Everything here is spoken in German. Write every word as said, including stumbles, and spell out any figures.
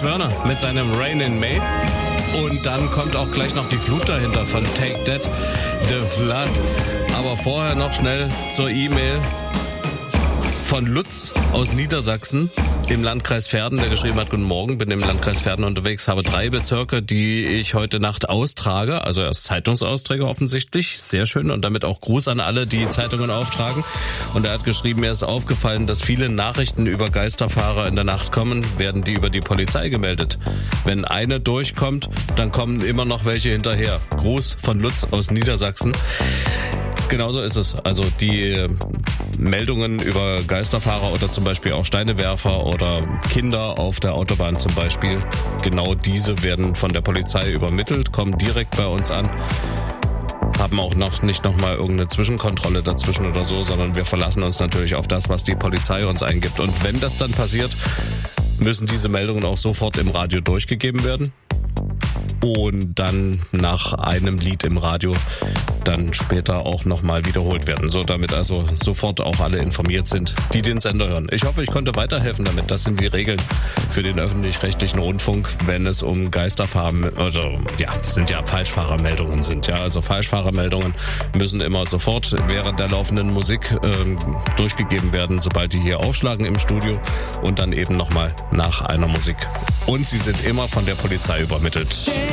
Alex Werner mit seinem Rain in May. Und dann kommt auch gleich noch die Flut dahinter von Take That, The Flood. Aber vorher noch schnell zur E-Mail von Lutz aus Niedersachsen, dem Landkreis Verden, der geschrieben hat: Guten Morgen, bin im Landkreis Verden unterwegs, habe drei Bezirke, die ich heute Nacht austrage, also erst Zeitungsausträge offensichtlich, sehr schön, und damit auch Gruß an alle, die Zeitungen auftragen. Und er hat geschrieben, mir ist aufgefallen, dass viele Nachrichten über Geisterfahrer in der Nacht kommen, werden die über die Polizei gemeldet. Wenn eine durchkommt, dann kommen immer noch welche hinterher. Gruß von Lutz aus Niedersachsen. Genauso ist es. Also die Meldungen über Geisterfahrer oder zum Beispiel auch Steinewerfer oder Kinder auf der Autobahn zum Beispiel, genau diese werden von der Polizei übermittelt, kommen direkt bei uns an, haben auch noch nicht nochmal irgendeine Zwischenkontrolle dazwischen oder so, sondern wir verlassen uns natürlich auf das, was die Polizei uns eingibt. Und wenn das dann passiert, müssen diese Meldungen auch sofort im Radio durchgegeben werden. Und dann nach einem Lied im Radio dann später auch nochmal wiederholt werden, so damit also sofort auch alle informiert sind, die den Sender hören. Ich hoffe, ich konnte weiterhelfen damit. Das sind die Regeln für den öffentlich-rechtlichen Rundfunk, wenn es um Geisterfahrer, also ja, es sind ja Falschfahrermeldungen sind. Ja, also Falschfahrermeldungen müssen immer sofort während der laufenden Musik äh, durchgegeben werden, sobald die hier aufschlagen im Studio, und dann eben nochmal nach einer Musik. Und sie sind immer von der Polizei übermittelt.